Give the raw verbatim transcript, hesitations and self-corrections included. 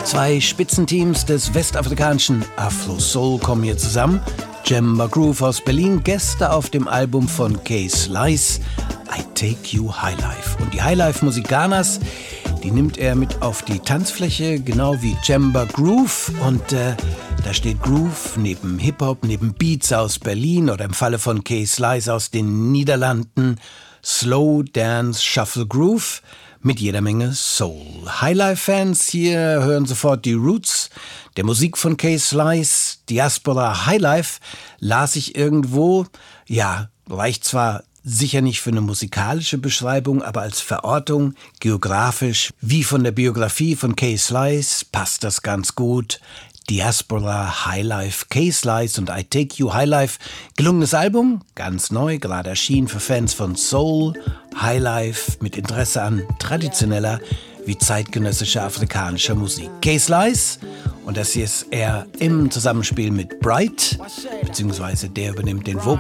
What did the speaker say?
Zwei Spitzenteams des westafrikanischen Afro-Soul kommen hier zusammen. Jemba Groove aus Berlin, Gäste auf dem Album von Kay Slice, I Take You Highlife. Und die Highlife-Musik Ghanas, die nimmt er mit auf die Tanzfläche, genau wie Jemba Groove. Und äh, da steht Groove neben Hip-Hop, neben Beats aus Berlin oder im Falle von Kay Slice aus den Niederlanden Slow Dance Shuffle Groove mit jeder Menge Soul. Highlife-Fans hier hören sofort die Roots der Musik von Kay Slice. Diaspora Highlife las ich irgendwo, ja, reicht zwar sicher nicht für eine musikalische Beschreibung, aber als Verortung, geografisch, wie von der Biografie von Kay Slice, passt das ganz gut. Diaspora Highlife, Kay Slice und I Take You Highlife. Gelungenes Album, ganz neu, gerade erschienen für Fans von Soul, Highlife mit Interesse an traditioneller wie zeitgenössischer afrikanischer Musik. Kay Slice, und das hier ist er im Zusammenspiel mit Bright, beziehungsweise der übernimmt den Vocal